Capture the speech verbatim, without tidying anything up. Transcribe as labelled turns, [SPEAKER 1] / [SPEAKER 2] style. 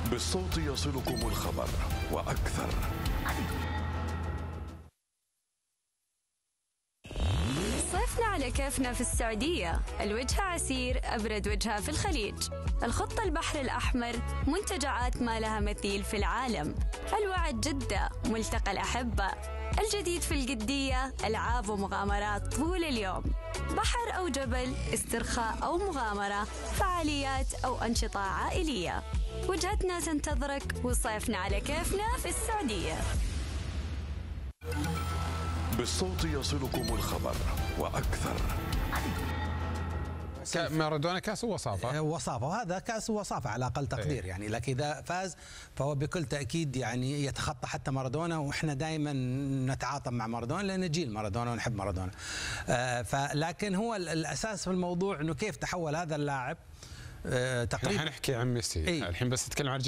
[SPEAKER 1] بالصوت يصلكم الخبر وأكثر.
[SPEAKER 2] صيفنا على كيفنا في السعودية، الوجهة عسير أبرد وجهة في الخليج. الخطة البحر الأحمر، منتجعات ما لها مثيل في العالم. الوعد جدة، ملتقى الأحبة. الجديد في القدية، ألعاب ومغامرات طول اليوم. بحر أو جبل، استرخاء أو مغامرة، فعاليات أو أنشطة عائلية. وجهتنا تنتظرك وصيفنا على كيفنا في السعودية.
[SPEAKER 1] بالصوت يصلكم الخبر وأكثر.
[SPEAKER 3] مارادونا كاس وصافة
[SPEAKER 4] وصافة وهذا كاس وصافة على أقل تقدير
[SPEAKER 3] أيه.
[SPEAKER 4] يعني، لكن إذا فاز فهو بكل تأكيد يعني يتخطى حتى مارادونا، وإحنا دائما نتعاطف مع مارادونا لأن جيل مارادونا ونحب مارادونا. آه فلكن هو الأساس في الموضوع إنه كيف تحول هذا اللاعب آه تقريبا.
[SPEAKER 3] نحن نحكي عن ميسي
[SPEAKER 4] أيه؟
[SPEAKER 3] الحين بس نتكلم عن